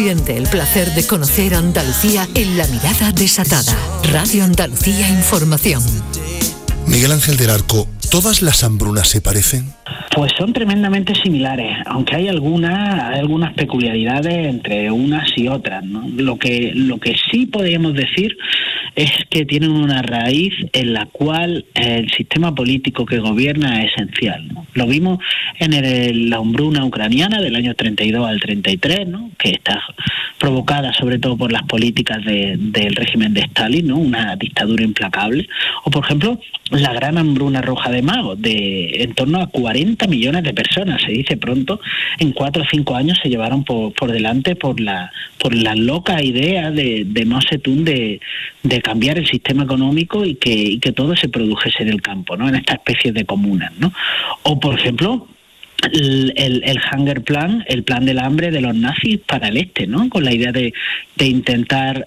Siente el placer de conocer Andalucía en La Mirada Desatada. Radio Andalucía Información. Miguel Ángel del Arco, ¿todas las hambrunas se parecen? Pues son tremendamente similares, aunque hay algunas peculiaridades entre unas y otras, ¿no? Lo que sí podríamos decir es que tienen una raíz en la cual el sistema político que gobierna es esencial, ¿no? Lo vimos en la hambruna ucraniana del año 32 al 33, ¿no? Que está provocada sobre todo por las políticas del régimen de Stalin, ¿no? Una dictadura implacable. O, por ejemplo, la gran hambruna roja de Mayo, de en torno a 40 millones de personas, se dice pronto, en 4 o 5 años se llevaron por delante por la loca idea de Mao Zedong de cambiar el sistema económico y que todo se produjese en el campo, ¿no? En esta especie de comunas, ¿no? O, por ejemplo, el Hunger Plan, el plan del hambre de los nazis para el este, ¿no? Con la idea de intentar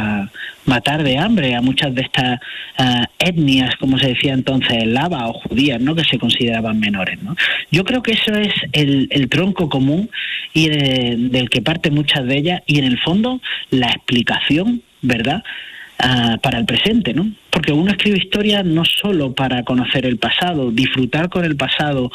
matar de hambre a muchas de estas etnias, como se decía entonces, eslava o judías, ¿no? Que se consideraban menores, ¿no? Yo creo que eso es el tronco común y del que parte muchas de ellas, y en el fondo la explicación, ¿verdad?, para el presente, ¿no? Porque uno escribe historia no solo para conocer el pasado, disfrutar con el pasado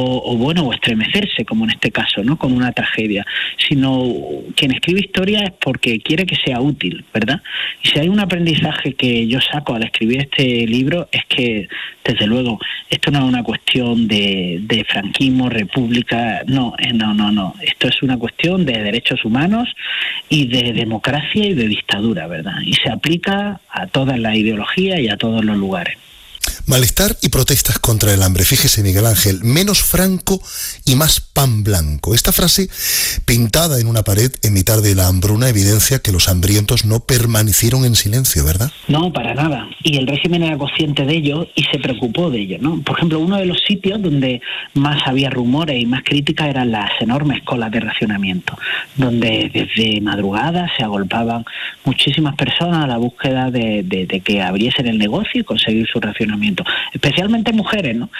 o estremecerse, como en este caso, ¿no? Con una tragedia, sino quien escribe historia es porque quiere que sea útil, ¿verdad? Y si hay un aprendizaje que yo saco al escribir este libro es que, desde luego, esto no es una cuestión de franquismo, república, no. Esto es una cuestión de derechos humanos y de democracia y de dictadura, ¿verdad? Y se aplica a todas las ideologías y a todos los lugares. Malestar y protestas contra el hambre. Fíjese, Miguel Ángel, menos Franco y más pan blanco. Esta frase, pintada en una pared en mitad de la hambruna, evidencia que los hambrientos no permanecieron en silencio, ¿verdad? No, para nada. Y el régimen era consciente de ello y se preocupó de ello, ¿no? Por ejemplo, uno de los sitios donde más había rumores y más críticas eran las enormes colas de racionamiento, donde desde madrugada se agolpaban muchísimas personas a la búsqueda de que abriesen el negocio y conseguir su racionamiento, especialmente mujeres, ¿no?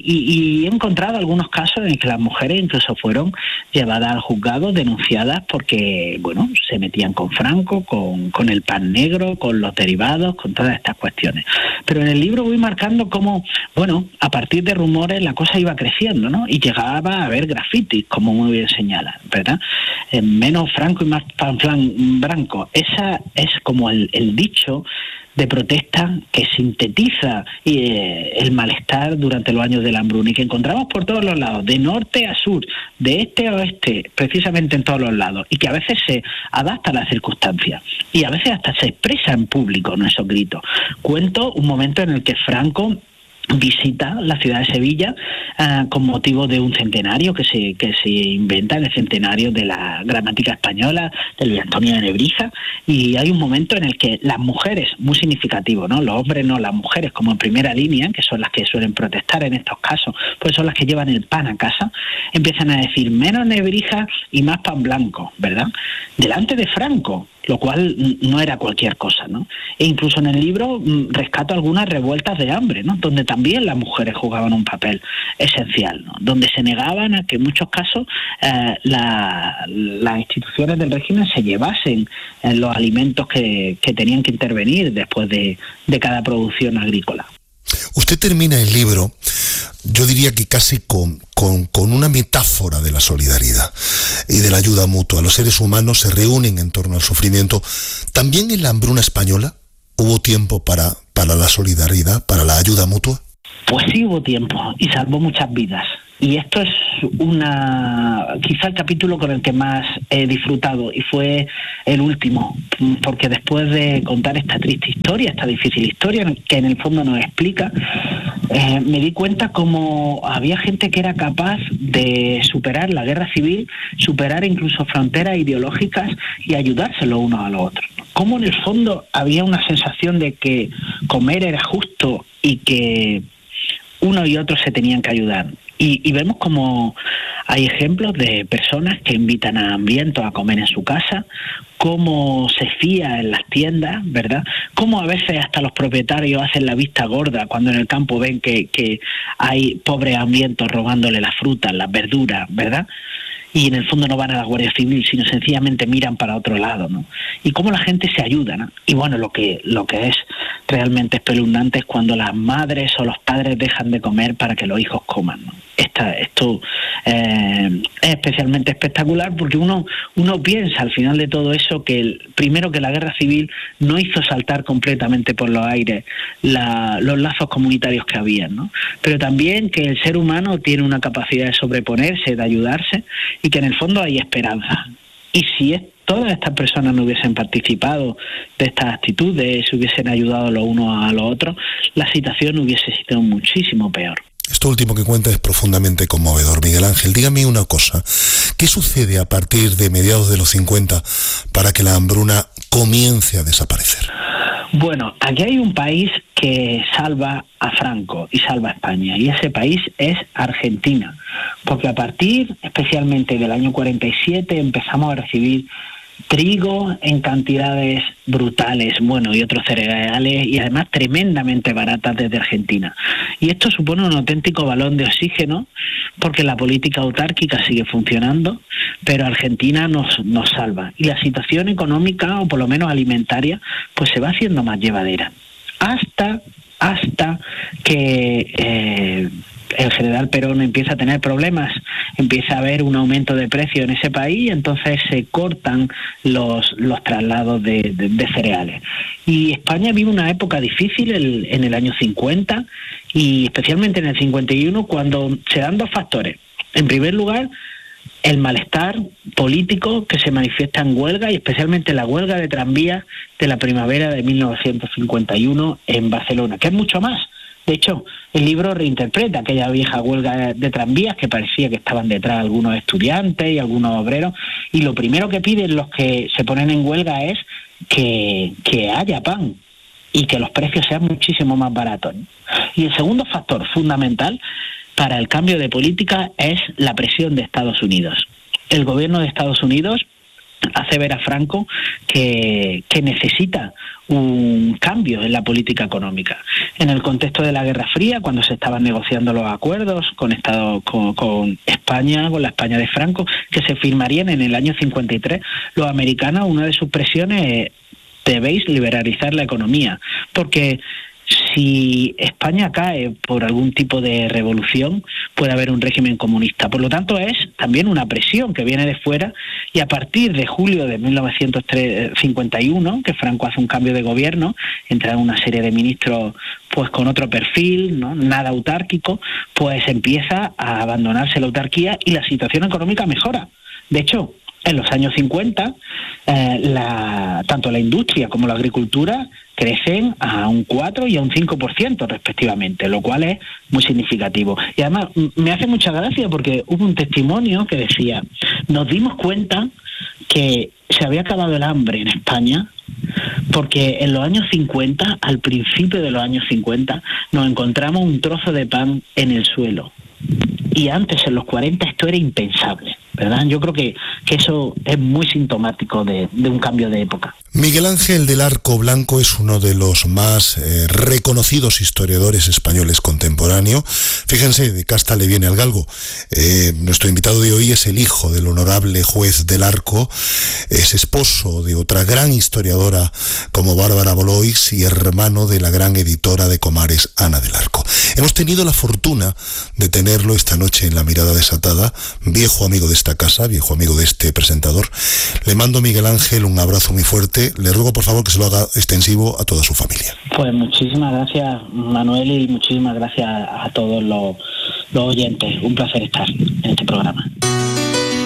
Y he encontrado algunos casos en que las mujeres incluso fueron llevadas al juzgado, denunciadas porque, bueno, se metían con Franco, con el pan negro, con los derivados, con todas estas cuestiones. Pero en el libro voy marcando cómo, bueno, a partir de rumores la cosa iba creciendo, ¿no? Y llegaba a haber grafitis, como muy bien señala, ¿verdad? Menos Franco y más pan blanco. Esa es como el dicho de protesta que sintetiza el malestar durante los años de la hambruna y que encontramos por todos los lados, de norte a sur, de este a oeste, precisamente en todos los lados, y que a veces se adapta a las circunstancias y a veces hasta se expresa en público, ¿no? Esos gritos. Cuento un momento en el que Franco visita la ciudad de Sevilla con motivo de un centenario que se inventa en el centenario de la gramática española de Luis Antonio de Nebrija, y hay un momento en el que las mujeres, muy significativo, ¿no? Los hombres no, las mujeres como en primera línea, que son las que suelen protestar en estos casos, pues son las que llevan el pan a casa, empiezan a decir menos Nebrija y más pan blanco, ¿verdad? Delante de Franco, lo cual no era cualquier cosa, ¿no? E incluso en el libro rescato algunas revueltas de hambre, ¿no? Donde también las mujeres jugaban un papel esencial, ¿no? Donde se negaban a que en muchos casos las instituciones del régimen se llevasen los alimentos que tenían que intervenir después de cada producción agrícola. Usted termina el libro, yo diría que casi con una metáfora de la solidaridad y de la ayuda mutua. Los seres humanos se reúnen en torno al sufrimiento. ¿También en la hambruna española hubo tiempo para la solidaridad, para la ayuda mutua? Pues sí hubo tiempo y salvó muchas vidas. Y esto es quizá el capítulo con el que más he disfrutado, y fue el último, porque después de contar esta triste historia, esta difícil historia que en el fondo nos explica, me di cuenta cómo había gente que era capaz de superar la guerra civil, superar incluso fronteras ideológicas y ayudarse los unos a los otros. Cómo en el fondo había una sensación de que comer era justo y que uno y otro se tenían que ayudar. Y vemos como hay ejemplos de personas que invitan a hambrientos a comer en su casa, cómo se fía en las tiendas, ¿verdad? Cómo a veces hasta los propietarios hacen la vista gorda cuando en el campo ven que hay pobres hambrientos robándole las frutas, las verduras, ¿verdad? y en el fondo no van a la Guardia Civil, sino sencillamente miran para otro lado, ¿no? Y cómo la gente se ayuda, ¿no? Y bueno, lo que es realmente espeluznante es cuando las madres o los padres dejan de comer para que los hijos coman, ¿no? Esto es especialmente espectacular porque uno piensa al final de todo eso que primero que la guerra civil no hizo saltar completamente por los aires los lazos comunitarios que había, ¿no? Pero también que el ser humano tiene una capacidad de sobreponerse, de ayudarse, y que en el fondo hay esperanza. Y si todas estas personas no hubiesen participado de estas actitudes, se hubiesen ayudado los unos a los otros, la situación hubiese sido muchísimo peor. Esto último que cuenta es profundamente conmovedor. Miguel Ángel, dígame una cosa. ¿Qué sucede a partir de mediados de los 50 para que la hambruna comience a desaparecer? Bueno, aquí hay un país que salva a Franco y salva a España, y ese país es Argentina, porque a partir especialmente del año 47 empezamos a recibir trigo en cantidades brutales, bueno, y otros cereales, y además tremendamente baratas desde Argentina. Y esto supone un auténtico balón de oxígeno, porque la política autárquica sigue funcionando, pero Argentina nos salva. Y la situación económica, o por lo menos alimentaria, pues se va haciendo más llevadera. Hasta que el general Perón empieza a tener problemas, empieza a haber un aumento de precio en ese país, y entonces se cortan los traslados de cereales. Y España vive una época difícil en el año 50 y especialmente en el 51, cuando se dan dos factores. En primer lugar, el malestar político que se manifiesta en huelga, y especialmente la huelga de tranvías de la primavera de 1951 en Barcelona, que es mucho más. De hecho, el libro reinterpreta aquella vieja huelga de tranvías que parecía que estaban detrás algunos estudiantes y algunos obreros, y lo primero que piden los que se ponen en huelga es que haya pan y que los precios sean muchísimo más baratos. Y el segundo factor fundamental para el cambio de política es la presión de Estados Unidos. El gobierno de Estados Unidos hace ver a Franco que necesita un cambio en la política económica. En el contexto de la Guerra Fría, cuando se estaban negociando los acuerdos con España, con la España de Franco, que se firmarían en el año 53, los americanos, una de sus presiones es: debéis liberalizar la economía, porque si España cae por algún tipo de revolución, puede haber un régimen comunista. Por lo tanto, es también una presión que viene de fuera, y a partir de julio de 1951, que Franco hace un cambio de gobierno, entra una serie de ministros pues con otro perfil, ¿no? Nada autárquico, pues empieza a abandonarse la autarquía y la situación económica mejora. De hecho, en los años 50, tanto la industria como la agricultura crecen a un 4 y a un 5% respectivamente, lo cual es muy significativo. Y además me hace mucha gracia porque hubo un testimonio que decía: nos dimos cuenta que se había acabado el hambre en España porque en los años 50, al principio de los años 50, nos encontramos un trozo de pan en el suelo. Y antes, en los 40, esto era impensable, ¿verdad? Yo creo que eso es muy sintomático de un cambio de época. Miguel Ángel del Arco Blanco es uno de los más reconocidos historiadores españoles contemporáneos. Fíjense, de casta le viene al galgo. Nuestro invitado de hoy es el hijo del honorable juez del Arco, es esposo de otra gran historiadora como Bárbara Bolois y hermano de la gran editora de Comares, Ana del Arco. Hemos tenido la fortuna de tenerlo esta noche en La Mirada Desatada, viejo amigo de esta casa, viejo amigo de este presentador. Le mando, Miguel Ángel, un abrazo muy fuerte. Le ruego, por favor, que se lo haga extensivo a toda su familia. Pues muchísimas gracias, Manuel, y muchísimas gracias a todos los oyentes. Un placer estar en este programa.